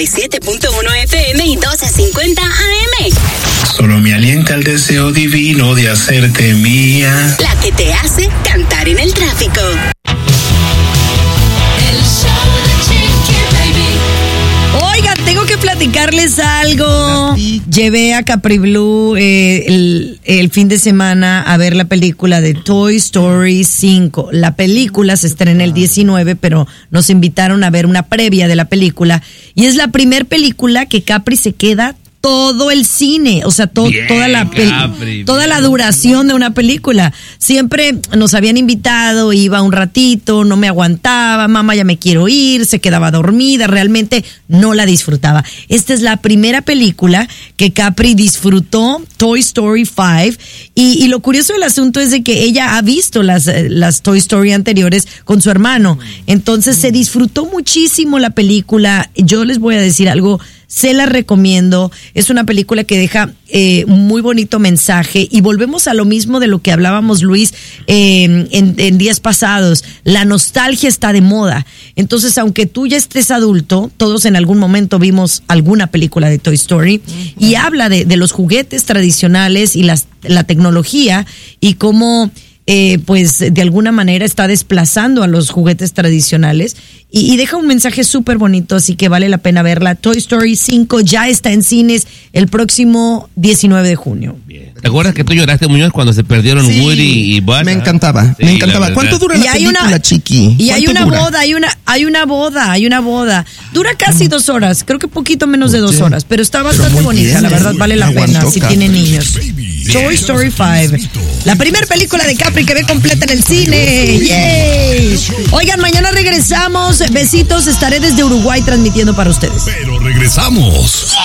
7.1 FM y 1250 AM. Solo me alienta el deseo divino de hacerte mía. La que te hace cantar en el tráfico. El show de Chiqui Baby. Oigan, tengo que platicarles algo. Llevé a Capri Blue el fin de semana a ver la película de Toy Story 5. La película se estrena el 19, pero nos invitaron a ver una previa de la película. Y es la primer película que Capri se queda todo el cine, o sea, toda la duración de una película. Siempre nos habían invitado, iba un ratito, no me aguantaba, mamá ya me quiero ir, se quedaba dormida, realmente no la disfrutaba. Esta es la primera película que Capri disfrutó, Toy Story 5, y lo curioso del asunto es de que ella ha visto las Toy Story anteriores con su hermano, entonces se disfrutó muchísimo la película. Yo les voy a decir algo, se la recomiendo, es una película que deja muy bonito mensaje y volvemos a lo mismo de lo que hablábamos, Luis, en días pasados. La nostalgia está de moda, entonces aunque tú ya estés adulto, todos en algún momento vimos alguna película de Toy Story y habla de los juguetes tradicionales y la tecnología y cómo pues de alguna manera está desplazando a los juguetes tradicionales y deja un mensaje súper bonito, así que vale la pena verla. Toy Story 5 ya está en cines el próximo 19 de junio. Bien. ¿Te acuerdas que tú lloraste, Muñoz, cuando se perdieron Woody y Buzz? Me encantaba, sí, me encantaba. ¿Cuánto dura la película, Chiqui? Y hay una dura? boda, hay una boda. Dura casi 2 horas, creo que poquito menos de 2 horas, pero está bastante bonita, bien, la verdad vale la pena aguantó, si Capri. tienen niños. Toy Story 5, la primera película de Capri que ve completa en el cine. ¡Yay! Oigan, mañana regresamos. Besitos, estaré desde Uruguay transmitiendo para ustedes. Pero regresamos.